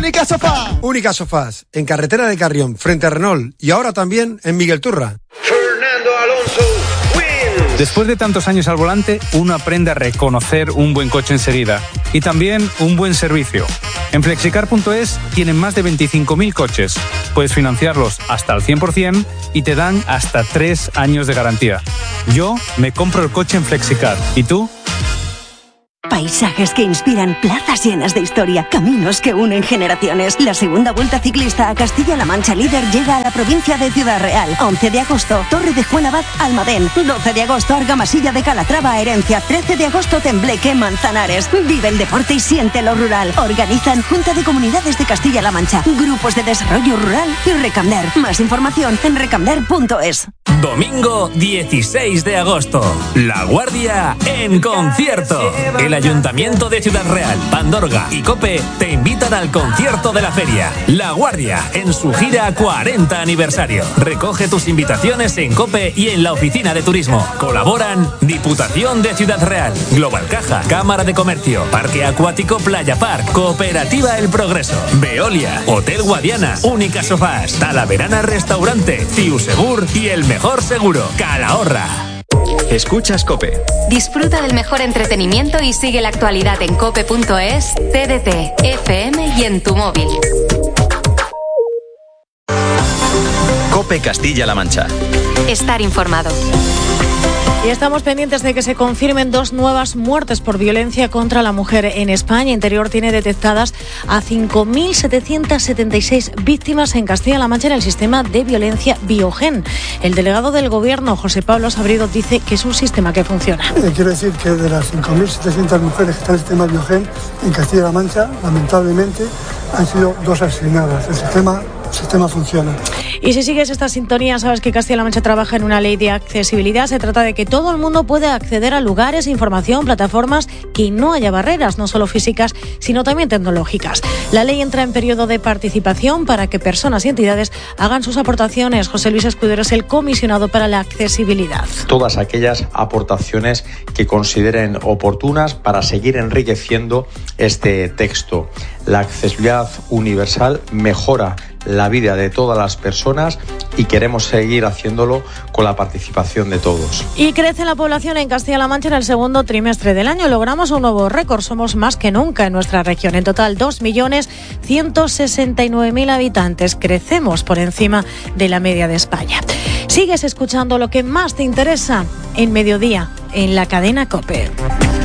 Única Sofá. Única Sofás, en carretera de Carrión, frente a Renault, y ahora también en Miguel Turra. Fernando Alonso wins. Después de tantos años al volante, uno aprende a reconocer un buen coche enseguida y también un buen servicio. En Flexicar.es tienen más de 25.000 coches. Puedes financiarlos hasta el 100% y te dan hasta 3 años de garantía. Yo me compro el coche en Flexicar. ¿Y tú? Paisajes que inspiran, plazas llenas de historia, caminos que unen generaciones. La segunda Vuelta Ciclista a Castilla-La Mancha Líder llega a la provincia de Ciudad Real. 11 de agosto, Torre de Fuenabad, Almadén. 12 de agosto, Argamasilla de Calatrava, Herencia. 13 de agosto, Tembleque, Manzanares. Vive el deporte y siente lo rural. Organizan Junta de Comunidades de Castilla-La Mancha, Grupos de Desarrollo Rural y Recamder. Más información en recamder.es. Domingo 16 de agosto, La Guardia en concierto. El Ayuntamiento de Ciudad Real, Pandorga y COPE te invitan al concierto de la feria. La Guardia en su gira 40 aniversario. Recoge tus invitaciones en COPE y en la Oficina de Turismo. Colaboran Diputación de Ciudad Real, Global Caja, Cámara de Comercio, Parque Acuático Playa Park, Cooperativa El Progreso, Veolia, Hotel Guadiana, Única Sofás, Talaverana Restaurante, Ciusegur y el mejor seguro, Calahorra. Escuchas COPE. Disfruta del mejor entretenimiento y sigue la actualidad en cope.es, TDT, FM y en tu móvil. COPE Castilla-La Mancha. Estar informado. Y estamos pendientes de que se confirmen 2 nuevas muertes por violencia contra la mujer en España. Interior tiene detectadas a 5.776 víctimas en Castilla-La Mancha en el sistema de violencia Biogen. El delegado del Gobierno, José Pablo Sabrido, dice que es un sistema que funciona. Quiero decir que de las 5.700 mujeres que están en el sistema Biogen en Castilla-La Mancha, lamentablemente han sido 2 asesinadas. El sistema funciona. Y si sigues esta sintonía, sabes que Castilla-La Mancha trabaja en una ley de accesibilidad. Se trata de que todo el mundo pueda acceder a lugares, información, plataformas, que no haya barreras, no solo físicas, sino también tecnológicas. La ley entra en periodo de participación para que personas y entidades hagan sus aportaciones. José Luis Escudero es el comisionado para la accesibilidad. Todas aquellas aportaciones que consideren oportunas para seguir enriqueciendo este texto. La accesibilidad universal mejora la vida de todas las personas y queremos seguir haciéndolo con la participación de todos. Y crece la población en Castilla-La Mancha en el segundo trimestre del año. Logramos un nuevo récord, somos más que nunca en nuestra región. En total, 2.169.000 habitantes. Crecemos por encima de la media de España. Sigues escuchando lo que más te interesa en Mediodía, en la cadena COPE.